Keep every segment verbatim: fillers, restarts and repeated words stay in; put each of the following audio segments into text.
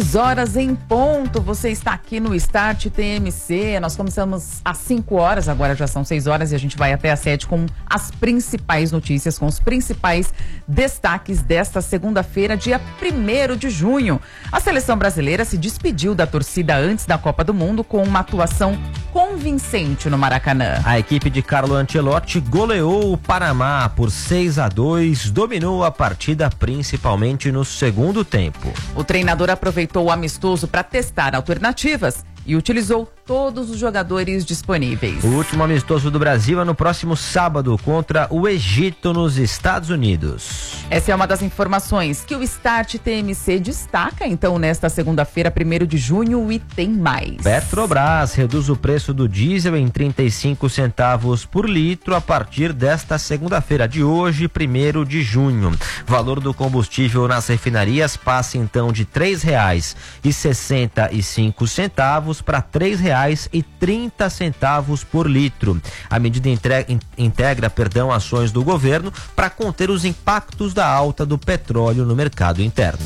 seis horas em ponto, você está aqui no Start T M C. Nós começamos às cinco horas, agora já são seis horas e a gente vai até às sete com as principais notícias, com os principais destaques desta segunda-feira, dia primeiro de junho. A seleção brasileira se despediu da torcida antes da Copa do Mundo com uma atuação convincente no Maracanã. A equipe de Carlo Ancelotti goleou o Panamá por seis a dois, dominou a partida principalmente no segundo tempo. O treinador aproveitou o amistoso para testar alternativas e utilizou todos os jogadores disponíveis. O último amistoso do Brasil é no próximo sábado contra o Egito nos Estados Unidos. Essa é uma das informações que o Start T M C destaca, então, nesta segunda-feira, primeiro de junho, e tem mais. Petrobras reduz o preço do diesel em trinta e cinco centavos por litro a partir desta segunda-feira de hoje, primeiro de junho. O valor do combustível nas refinarias passa então de três reais e sessenta e cinco centavos para três reais e trinta centavos por litro. A medida integra, integra perdão, ações do governo para conter os impactos da alta do petróleo no mercado interno.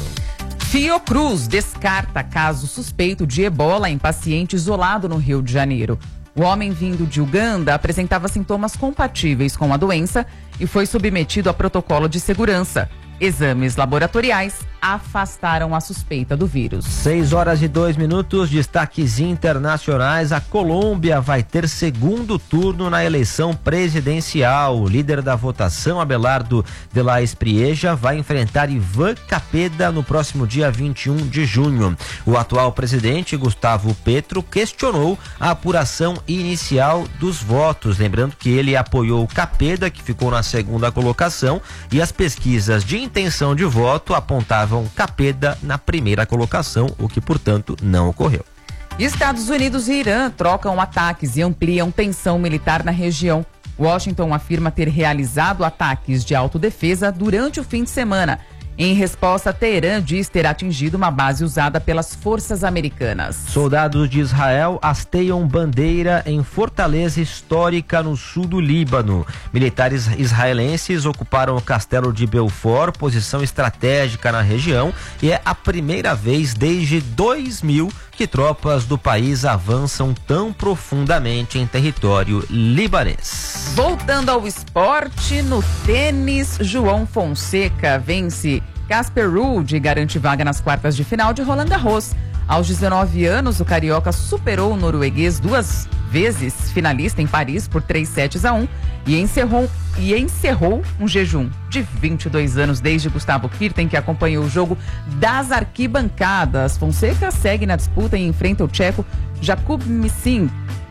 Fiocruz descarta caso suspeito de ebola em paciente isolado no Rio de Janeiro. O homem vindo de Uganda apresentava sintomas compatíveis com a doença e foi submetido a protocolo de segurança. Exames laboratoriais afastaram a suspeita do vírus. seis horas e dois minutos, destaques internacionais. A Colômbia vai ter segundo turno na eleição presidencial. O líder da votação, Abelardo de la Espriella, vai enfrentar Ivan Cepeda no próximo dia vinte e um de junho. O atual presidente, Gustavo Petro, questionou a apuração inicial dos votos. Lembrando que ele apoiou Cepeda, que ficou na segunda colocação, e as pesquisas de intenção de voto apontavam Cepeda na primeira colocação, o que, portanto, não ocorreu. Estados Unidos e Irã trocam ataques e ampliam tensão militar na região. Washington afirma ter realizado ataques de autodefesa durante o fim de semana. Em resposta, Teherã diz ter atingido uma base usada pelas forças americanas. Soldados de Israel hasteiam bandeira em fortaleza histórica no sul do Líbano. Militares israelenses ocuparam o castelo de Belfort, posição estratégica na região, e é a primeira vez desde dois mil que tropas do país avançam tão profundamente em território libanês. Voltando ao esporte, no tênis, João Fonseca vence Casper Ruud e garante vaga nas quartas de final de Roland Garros. Aos dezenove anos, o carioca superou o norueguês duas vezes finalista em Paris por três sets a um e encerrou, e encerrou um jejum de vinte e dois anos desde Gustavo Kirten, que acompanhou o jogo das arquibancadas. Fonseca segue na disputa e enfrenta o tcheco Jakub Missin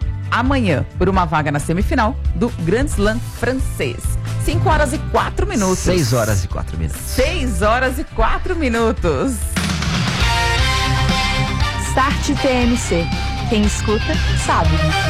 amanhã por uma vaga na semifinal do Grand Slam francês. cinco horas e quatro minutos. seis horas e quatro minutos. seis horas e quatro minutos. Start T M C. Quem escuta, sabe.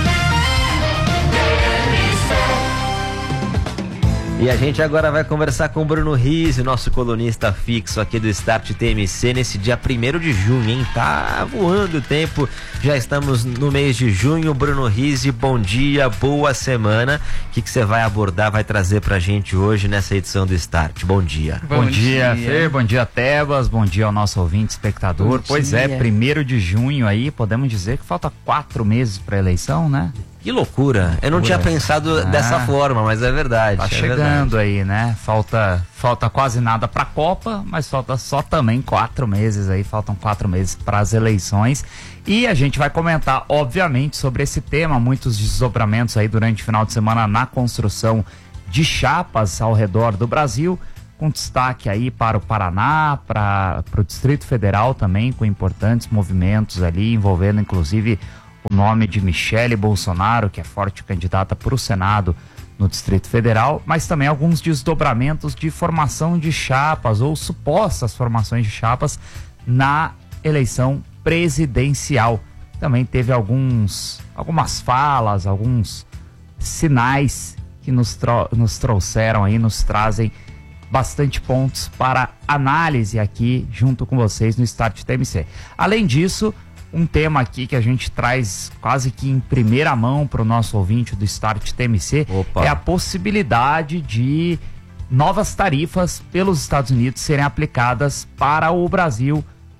E a gente agora vai conversar com o Bruno Rizzi, nosso colunista fixo aqui do Start T M C, nesse dia primeiro de junho, hein? Tá voando o tempo, já estamos no mês de junho. Bruno Rizzi, bom dia, boa semana. O que que você vai abordar, vai trazer pra gente hoje nessa edição do Start? Bom dia. Bom, bom dia, dia, Fer, bom dia, Tebas, bom dia ao nosso ouvinte, espectador. Bom pois dia. É, primeiro de junho aí, podemos dizer que falta quatro meses pra eleição, né? Que loucura, eu não tinha pensado ah, dessa forma, mas é verdade. Tá é chegando verdade. aí, né? Falta, falta quase nada pra Copa, mas falta só também quatro meses aí, faltam quatro meses para as eleições. E a gente vai comentar, obviamente, sobre esse tema, muitos desdobramentos aí durante o final de semana na construção de chapas ao redor do Brasil, com destaque aí para o Paraná, para o Distrito Federal também, com importantes movimentos ali, envolvendo inclusive o nome de Michele Bolsonaro, que é forte candidata para o Senado no Distrito Federal, mas também alguns desdobramentos de formação de chapas ou supostas formações de chapas na eleição presidencial. Também teve alguns, algumas falas, alguns sinais que nos, tro- nos trouxeram aí, nos trazem bastante pontos para análise aqui junto com vocês no Start T M C. Além disso, um tema aqui que a gente traz quase que em primeira mão para o nosso ouvinte do Start T M C. Opa. É a possibilidade de novas tarifas pelos Estados Unidos serem aplicadas para o Brasil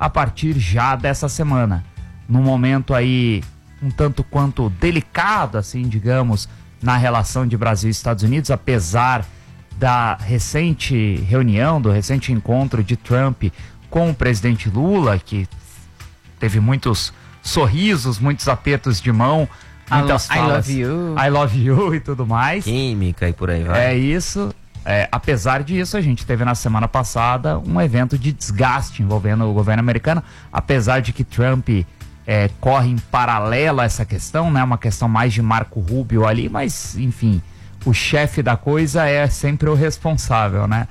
a partir já dessa semana. Num momento aí um tanto quanto delicado, assim, digamos, na relação de Brasil e Estados Unidos, apesar da recente reunião, do recente encontro de Trump com o presidente Lula, que teve muitos sorrisos, muitos apertos de mão, muitas I falas, love you. I love you e tudo mais. Química e por aí vai. É isso. É, apesar disso, a gente teve na semana passada um evento de desgaste envolvendo o governo americano, apesar de que Trump é, corre em paralelo a essa questão, né? Uma questão mais de Marco Rubio ali, mas, enfim, o chefe da coisa é sempre o responsável, né?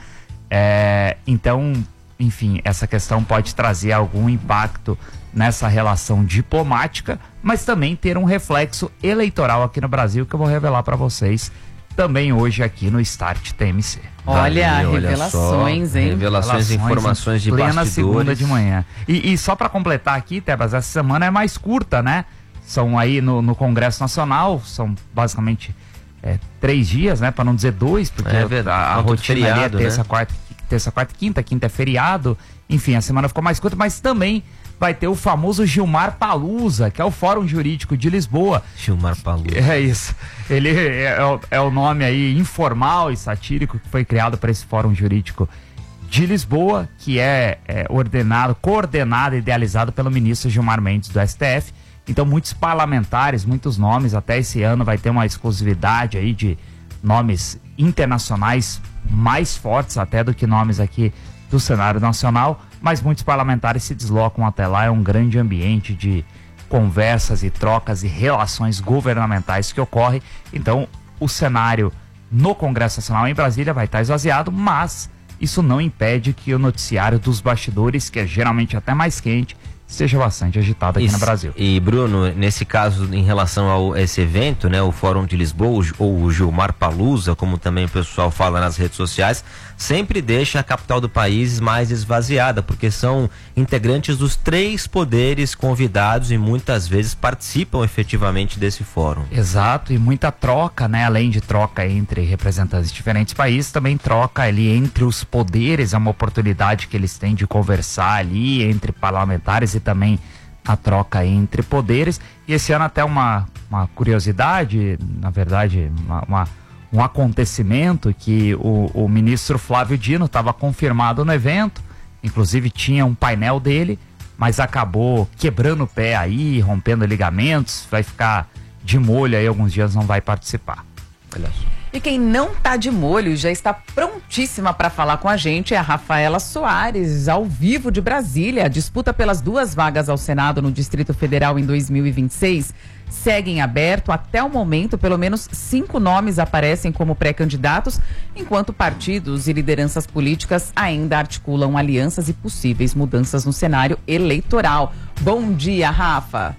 É, então, enfim, essa questão pode trazer algum impacto nessa relação diplomática, mas também ter um reflexo eleitoral aqui no Brasil, que eu vou revelar para vocês também hoje aqui no Start T M C. Olha, Valeu, olha revelações, só, hein? Revelações e informações de plena bastidores. segunda de manhã. E, e só para completar aqui, Tebas, essa semana é mais curta, né? São aí no, no Congresso Nacional, são basicamente é, três dias, né? Para não dizer dois, porque é verdade, a, a rotina rotina feriado, ali é terça, né? quarta, terça, quarta e quinta, quinta é feriado. Enfim, a semana ficou mais curta, mas também vai ter o famoso Gilmar Palusa, que é o Fórum Jurídico de Lisboa. Gilmar Palusa. É isso. Ele é, é, o, é o nome aí informal e satírico que foi criado para esse Fórum Jurídico de Lisboa, que é, é ordenado, coordenado e idealizado pelo ministro Gilmar Mendes do S T F. Então, muitos parlamentares, muitos nomes, até esse ano vai ter uma exclusividade aí de nomes internacionais mais fortes até do que nomes aqui do cenário nacional, mas muitos parlamentares se deslocam até lá. É um grande ambiente de conversas e trocas e relações governamentais que ocorre. Então, o cenário no Congresso Nacional em Brasília vai estar esvaziado, mas isso não impede que o noticiário dos bastidores, que é geralmente até mais quente, seja bastante agitado aqui Isso. no Brasil. E Bruno, nesse caso, em relação a esse evento, né, o Fórum de Lisboa, ou o Gilmar Palusa, como também o pessoal fala nas redes sociais, sempre deixa a capital do país mais esvaziada, porque são integrantes dos três poderes convidados e muitas vezes participam efetivamente desse fórum. Exato, e muita troca, né? Além de troca entre representantes de diferentes países, também troca ali entre os poderes, é uma oportunidade que eles têm de conversar ali entre parlamentares e também a troca entre poderes. E esse ano até uma, uma curiosidade, na verdade, uma, uma, um acontecimento que o, o ministro Flávio Dino estava confirmado no evento, inclusive tinha um painel dele, mas acabou quebrando o pé aí, rompendo ligamentos, vai ficar de molho aí alguns dias, não vai participar. Olha só. E quem não tá de molho e já está prontíssima para falar com a gente é a Rafaela Soares, ao vivo de Brasília. A disputa pelas duas vagas ao Senado no Distrito Federal em dois mil e vinte e seis segue em aberto. Até o momento, pelo menos cinco nomes aparecem como pré-candidatos, enquanto partidos e lideranças políticas ainda articulam alianças e possíveis mudanças no cenário eleitoral. Bom dia, Rafa.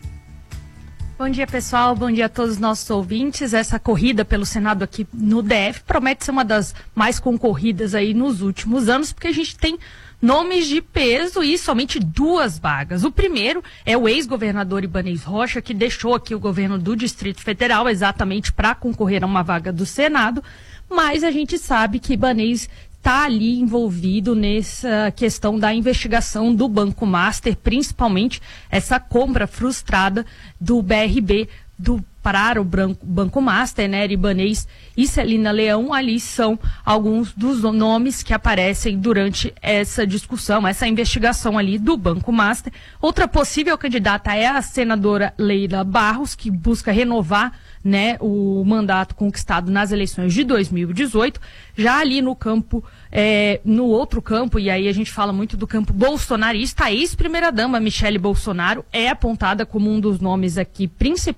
Bom dia, pessoal. Bom dia a todos os nossos ouvintes. Essa corrida pelo Senado aqui no D F promete ser uma das mais concorridas aí nos últimos anos, porque a gente tem nomes de peso e somente duas vagas. O primeiro é o ex-governador Ibanez Rocha, que deixou aqui o governo do Distrito Federal exatamente para concorrer a uma vaga do Senado, mas a gente sabe que Ibanez está ali envolvido nessa questão da investigação do Banco Master, principalmente essa compra frustrada do B R B do, para o Branco, Banco Master, né? Ibanez e Celina Leão, ali são alguns dos nomes que aparecem durante essa discussão, essa investigação ali do Banco Master. Outra possível candidata é a senadora Leila Barros, que busca renovar, né, o mandato conquistado nas eleições de dois mil e dezoito. Já ali no campo, é, no outro campo, e aí a gente fala muito do campo bolsonarista, a ex-primeira-dama Michele Bolsonaro é apontada como um dos nomes aqui principais